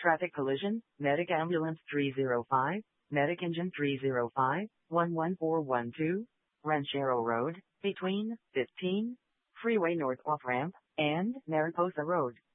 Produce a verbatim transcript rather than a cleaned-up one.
Traffic collision, Medic Ambulance three zero five, Medic Engine three zero five, one one four one two, Ranchero Road, between fifteen, Freeway North Off-Ramp, and Mariposa Road.